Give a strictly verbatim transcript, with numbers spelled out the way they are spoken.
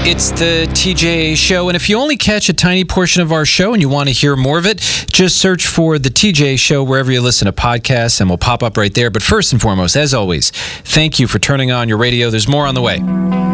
It's the T J A Show, and if you only catch a tiny portion of our show and you want to hear more of it, just search for the T J A Show wherever you listen to podcasts, and we'll pop up right there. But first and foremost, as always, thank you for turning on your radio. There's more on the way.